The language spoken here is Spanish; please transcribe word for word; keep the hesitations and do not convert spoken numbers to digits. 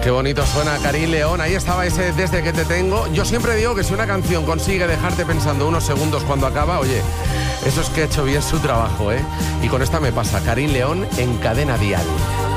Qué bonito suena Karin León. Ahí estaba ese Desde que te tengo. Yo siempre digo que si una canción consigue dejarte pensando unos segundos cuando acaba, oye, eso es que ha hecho bien su trabajo, ¿eh? Y con esta me pasa. Karin León en Cadena Dial.